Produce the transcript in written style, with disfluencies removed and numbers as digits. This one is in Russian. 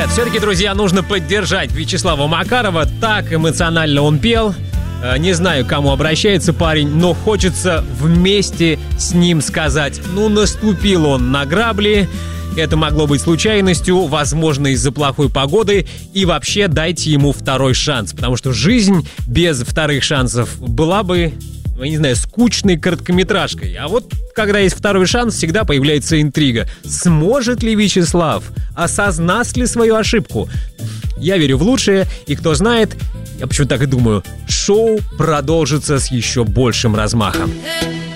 Нет, все-таки, друзья, нужно поддержать Вячеслава Макарова. Так эмоционально он пел. Не знаю, к кому обращается парень, но хочется вместе с ним сказать: ну, наступил он на грабли. Это могло быть случайностью, возможно, из-за плохой погоды. И вообще дайте ему второй шанс, потому что жизнь без вторых шансов была бы, я не знаю, скучной короткометражкой. А вот когда есть второй шанс, всегда появляется интрига. Сможет ли Вячеслав? Осознаст ли свою ошибку? Я верю в лучшее, и кто знает, я почему-то так и думаю, шоу продолжится с еще большим размахом.